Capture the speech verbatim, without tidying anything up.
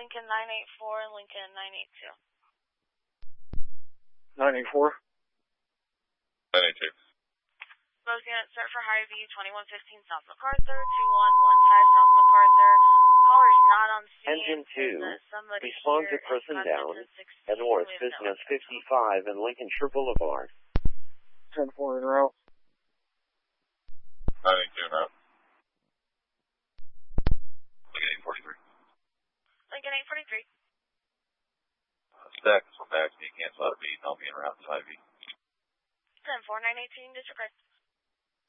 Lincoln nine eight four and Lincoln nine eight two. nine eight four. nine eight two. Both units start for High View twenty-one fifteen South MacArthur, two one one five South MacArthur. Caller's not on scene. Engine two, respond to person down, at North Business fifty-five and Lincolnshire Boulevard. ten four en route. nine eight two en route. Lincoln eight forty-three. Lincoln eight forty-three. Uh, stack this one back to me, cancel out of B, and I'll be en route to five B. ten four nine eighteen, disregard.